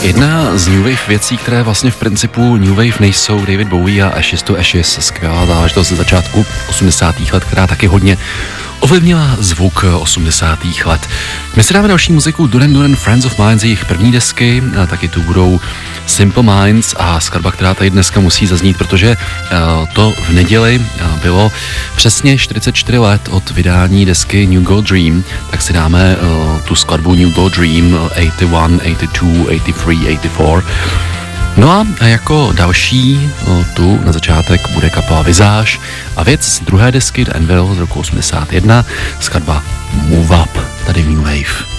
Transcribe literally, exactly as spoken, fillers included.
Jedna z New Wave věcí, které vlastně v principu New Wave nejsou, David Bowie a Ashes to Ashes, skvělá záležitost ze začátku osmdesátých let, která taky hodně ovlivnila zvuk osmdesátých let. My si dáme další muziku Duran Duran Friends of Mine z jejich první desky, a taky tu budou Simple Minds a skladba, která tady dneska musí zaznít, protože to v neděli bylo přesně čtyřicet čtyři let od vydání desky New Gold Dream, tak si dáme tu skladbu New Gold Dream osmdesát jedna, osmdesát dva, osmdesát tři, osmdesát čtyři. No a jako další tu na začátek bude kapela Visage a věc z druhé desky The Anvil z roku osmdesát jedna, skladba Move Up, tady v New Wave.